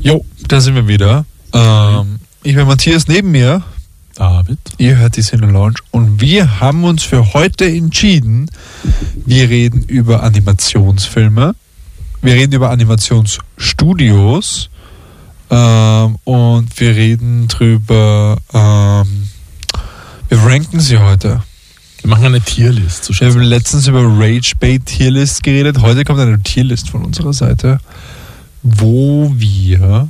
Jo, da sind wir wieder. Ich bin Matthias, neben mir David. Ihr hört die Cine Lounge und wir haben uns für heute entschieden, wir reden über Animationsfilme, wir reden über Animationsstudios und wir reden drüber, wir ranken sie heute. Wir machen eine Tierlist. Wir haben letztens über Rage-Bait-Tierlist geredet, heute kommt eine Tierlist von unserer Seite, wo wir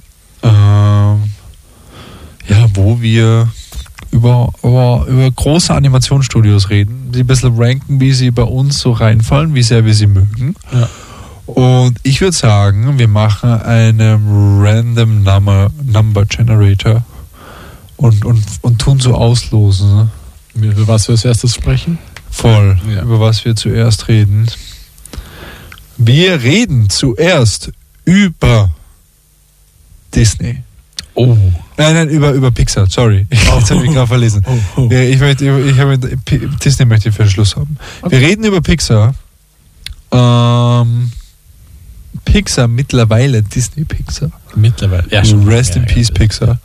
über große Animationsstudios reden, sie ein bisschen ranken, wie sie bei uns so reinfallen, wie sehr wir sie mögen. Ja. Und ich würde sagen, wir machen einen Random Number Generator und tun so auslosen. Über was wir als erstes sprechen? Voll, Ja. über was wir zuerst reden. Wir reden zuerst über Disney. Oh. Nein, über Pixar, sorry. Jetzt habe ich gerade verlesen. Oh. Disney möchte ich für den Schluss haben. Okay. Wir reden über Pixar. Pixar mittlerweile, Disney Pixar. Mittlerweile. Ja, schon. Rest in Peace Pixar.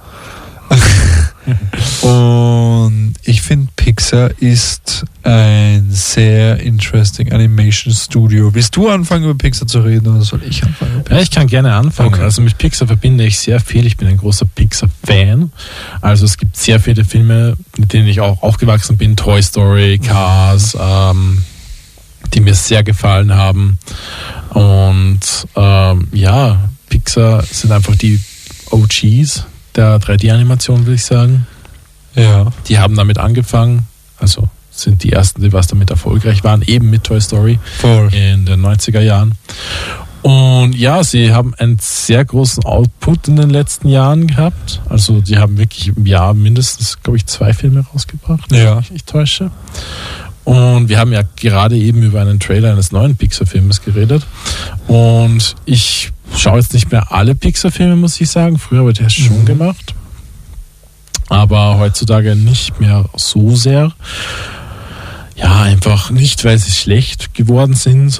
Und ich finde, Pixar ist ein sehr interesting Animation Studio. Willst du anfangen, über Pixar zu reden oder soll ich anfangen? Ja, ich kann gerne anfangen. Okay. Also mit Pixar verbinde ich sehr viel. Ich bin ein großer Pixar-Fan. Also es gibt sehr viele Filme, mit denen ich auch aufgewachsen bin. Toy Story, Cars, die mir sehr gefallen haben. Und Pixar sind einfach die OGs der 3D-Animation, will ich sagen. Ja. Die haben damit angefangen, also sind die ersten, die was damit erfolgreich waren, eben mit Toy Story Voll. in den 90er Jahren. Und ja, sie haben einen sehr großen Output in den letzten Jahren gehabt. Also die haben wirklich im Jahr mindestens, glaube ich, 2 Filme rausgebracht, Ja. wenn ich nicht täusche. Und wir haben ja gerade eben über einen Trailer eines neuen Pixar-Filmes geredet. Und ich schaue jetzt nicht mehr alle Pixar-Filme, muss ich sagen. Früher habe ich das schon gemacht. Aber heutzutage nicht mehr so sehr. Ja, einfach nicht, weil sie schlecht geworden sind,